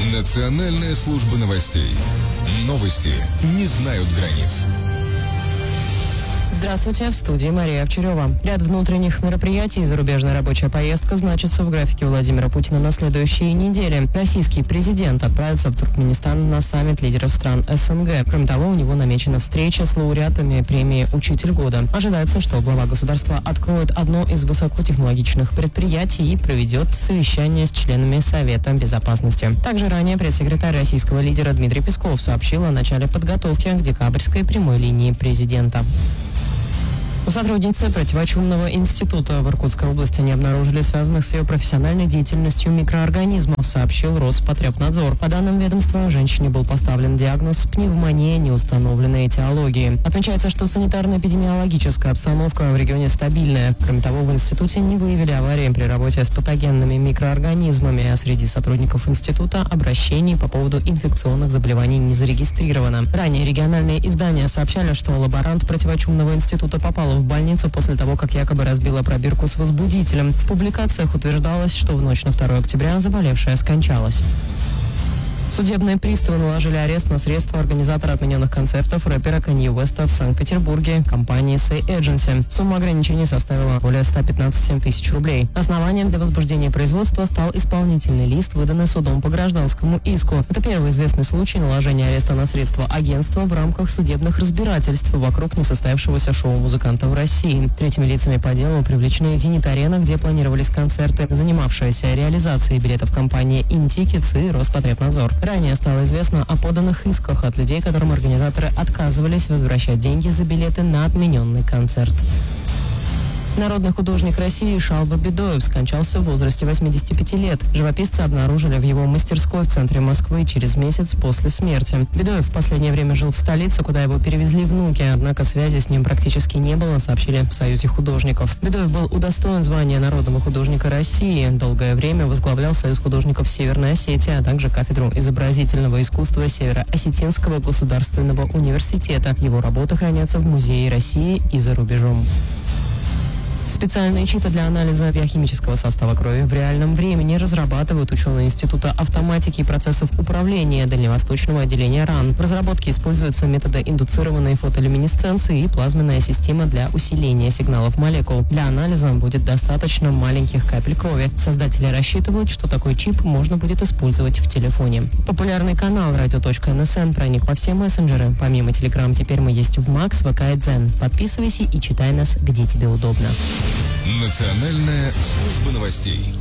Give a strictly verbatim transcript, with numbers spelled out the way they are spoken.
Национальная служба новостей. Новости не знают границ. Здравствуйте, в студии Мария Овчарева. Ряд внутренних мероприятий и зарубежная рабочая поездка значится в графике Владимира Путина на следующие недели. Российский президент отправится в Туркменистан на саммит лидеров стран СНГ. Кроме того, у него намечена встреча с лауреатами премии «Учитель года». Ожидается, что глава государства откроет одно из высокотехнологичных предприятий и проведет совещание с членами Совета Безопасности. Также ранее пресс-секретарь российского лидера Дмитрий Песков сообщил о начале подготовки к декабрьской прямой линии президента. У сотрудницы противочумного института в Иркутской области не обнаружили связанных с ее профессиональной деятельностью микроорганизмов, сообщил Роспотребнадзор. По данным ведомства, женщине был поставлен диагноз пневмония неустановленной этиологии. Отмечается, что санитарно-эпидемиологическая обстановка в регионе стабильная. Кроме того, в институте не выявили аварии при работе с патогенными микроорганизмами, а среди сотрудников института обращений по поводу инфекционных заболеваний не зарегистрировано. Ранее региональные издания сообщали, что лаборант противочумного института попал в больницу после того, как якобы разбила пробирку с возбудителем. В публикациях утверждалось, что в ночь на второе октября заболевшая скончалась. Судебные приставы наложили арест на средства организатора отмененных концертов рэпера Канье Уэста в Санкт-Петербурге компании Say Agency. Сумма ограничений составила более ста пятнадцати семи тысяч рублей. Основанием для возбуждения производства стал исполнительный лист, выданный судом по гражданскому иску. Это первый известный случай наложения ареста на средства агентства в рамках судебных разбирательств вокруг несостоявшегося шоу музыканта в России. Третьими лицами по делу привлечены «Зенит-Арена», где планировались концерты, занимавшаяся реализацией билетов компания «Интикетс» и Роспотребнадзор. Ранее стало известно о поданных исках от людей, которым организаторы отказывались возвращать деньги за билеты на отмененный концерт. Народный художник России Шалва Бедоев скончался в возрасте восьмидесяти пяти лет. Живописца обнаружили в его мастерской в центре Москвы через месяц после смерти. Бедоев в последнее время жил в столице, куда его перевезли внуки, однако связи с ним практически не было, сообщили в Союзе художников. Бедоев был удостоен звания Народного художника России. Долгое время возглавлял Союз художников Северной Осетии, а также кафедру изобразительного искусства Северо-Осетинского государственного университета. Его работы хранятся в Музее России и за рубежом. Специальные чипы для анализа биохимического состава крови в реальном времени разрабатывают ученые Института автоматики и процессов управления Дальневосточного отделения РАН. В разработке используются методы индуцированной фотолюминесценции и плазменная система для усиления сигналов молекул. Для анализа будет достаточно маленьких капель крови. Создатели рассчитывают, что такой чип можно будет использовать в телефоне. Популярный канал радио точка эн эс эн проник во все мессенджеры. Помимо Telegram, теперь мы есть в Макс, ВК и Дзен. Подписывайся и читай нас, где тебе удобно. Национальная служба новостей.